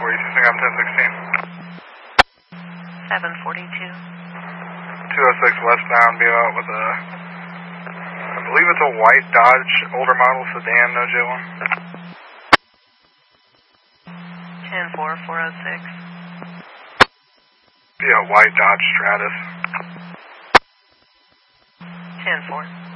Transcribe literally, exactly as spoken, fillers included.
forty-two, think I'm ten sixteen. seven forty-two. two oh six westbound, be out with a, I believe it's a white Dodge, older model sedan, no J one. ten four, four oh six. Be a white Dodge Stratus. ten four.